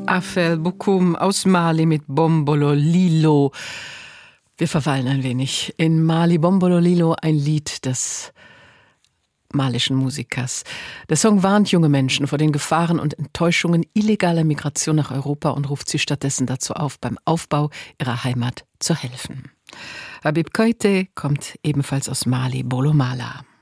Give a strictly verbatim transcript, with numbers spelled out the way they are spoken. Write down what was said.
Afel Bukum aus Mali mit Bombolo Lilo. Wir verweilen ein wenig in Mali. Bombolo Lilo, ein Lied des malischen Musikers. Der Song warnt junge Menschen vor den Gefahren und Enttäuschungen illegaler Migration nach Europa und ruft sie stattdessen dazu auf, beim Aufbau ihrer Heimat zu helfen. Habib Keïté kommt ebenfalls aus Mali, Bolo Mala.